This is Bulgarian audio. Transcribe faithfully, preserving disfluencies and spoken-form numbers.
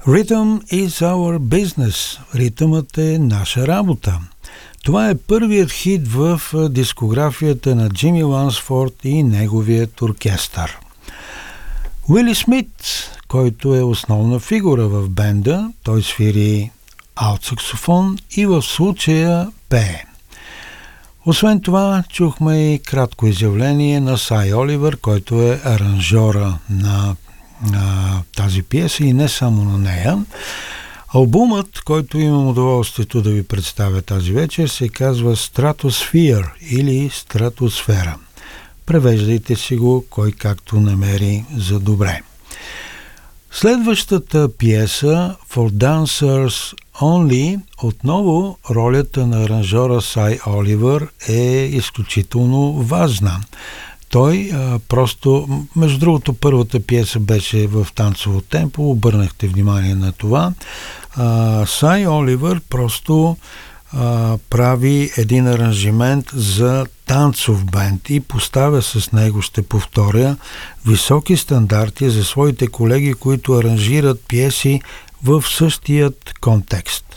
Rhythm is our business. Ритъмът е наша работа. Това е първият хит в дискографията на Джими Лансфорд и неговият оркестър. Уили Смит, който е основна фигура в бенда, той свири алт-саксофон и в случая пее. Освен това, чухме и кратко изявление на Сай Оливър, който е аранжьора на, на тази пиеса и не само на нея. Албумът, който имам удоволствието да ви представя тази вечер, се казва Stratosphere или Стратосфера. Превеждайте си го кой както намери за добре. Следващата пиеса For Dancers Only, отново ролята на аранжора Сай Оливър е изключително важна. Той а, просто, между другото, първата пиеса беше в танцово темпо, обърнахте внимание на това. А, Сай Оливър просто а, прави един аранжимент за танцов бенд и поставя с него, ще повторя, високи стандарти за своите колеги, които аранжират пиеси в същият контекст.